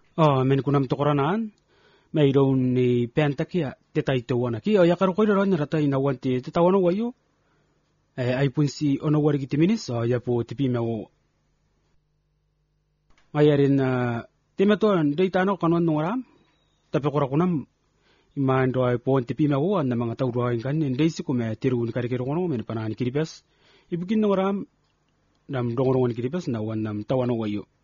Men kunam tokoranan. Mayroon ni pentakia tetaitawan ki o yakaro ko ron rata inawanti tetawano wayo ay pun si ono wari kitiminis o yapo tipimao ayarin timaton daytano kanon ngoram tapi korakunam imando ay pon tipimao na mga tawdo kan ndey si kume tirun karikero kono men panan kiribes ibugin ngoram nam dongorongon kiribes na wan nam tawano wayo